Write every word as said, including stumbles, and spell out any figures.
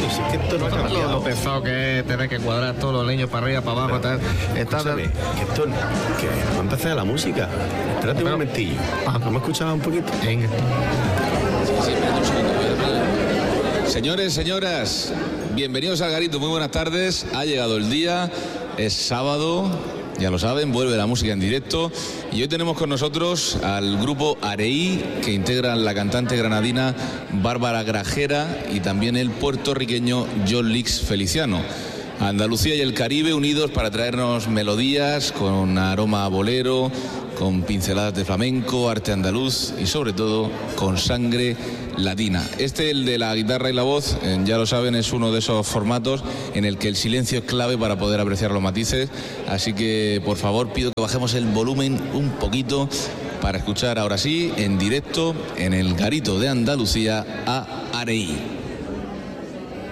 si es que esto no ha cambiado. Lo, lo pesado que es tener que cuadrar todos los leños para arriba, para abajo, tal. Está Escúchame, que esto, que va a empezar la música. Espérate un momentillo. ¿No me escuchabas un poquito? Venga. Señores, señoras, bienvenidos al Garito, muy buenas tardes. Ha llegado el día, es sábado, ya lo saben, vuelve la música en directo. Y hoy tenemos con nosotros al grupo Areí, que integran la cantante granadina Bárbara Grajera y también el puertorriqueño John Lix Feliciano. Andalucía y el Caribe unidos para traernos melodías con aroma a bolero, con pinceladas de flamenco, arte andaluz y sobre todo con sangre latina. Este, el de la guitarra y la voz, eh, ya lo saben, es uno de esos formatos en el que el silencio es clave para poder apreciar los matices. Así que, por favor, pido que bajemos el volumen un poquito para escuchar ahora sí, en directo, en el Garito de Andalucía, a Areí.